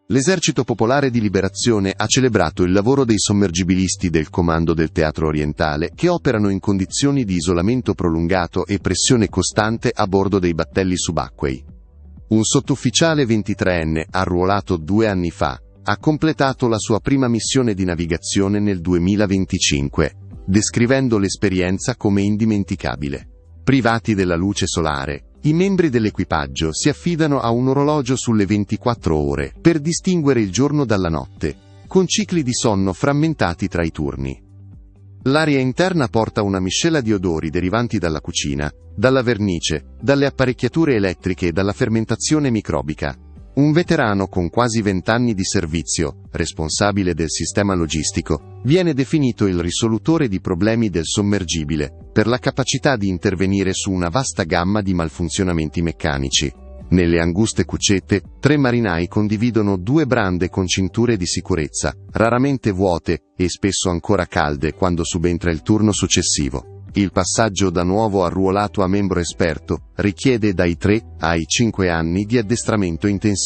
L'Esercito Popolare di Liberazione ha celebrato il lavoro dei sommergibilisti del Comando del Teatro Orientale, che operano in condizioni di isolamento prolungato e pressione costante a bordo dei battelli subacquei. Un sottufficiale 23enne, arruolato 2 anni fa, ha completato la sua prima missione di navigazione nel 2025, descrivendo l'esperienza come indimenticabile. Privati della luce solare, i membri dell'equipaggio si affidano a un orologio sulle 24 ore per distinguere il giorno dalla notte, con cicli di sonno frammentati tra i turni. L'aria interna porta una miscela di odori derivanti dalla cucina, dalla vernice, dalle apparecchiature elettriche e dalla fermentazione microbica. Un veterano con quasi 20 anni di servizio, responsabile del sistema logistico, viene definito il risolutore di problemi del sommergibile, per la capacità di intervenire su una vasta gamma di malfunzionamenti meccanici. Nelle anguste cucette, 3 marinai condividono 2 brande con cinture di sicurezza, raramente vuote e spesso ancora calde quando subentra il turno successivo. Il passaggio da nuovo arruolato a membro esperto richiede dai 3 ai 5 anni di addestramento intensivo.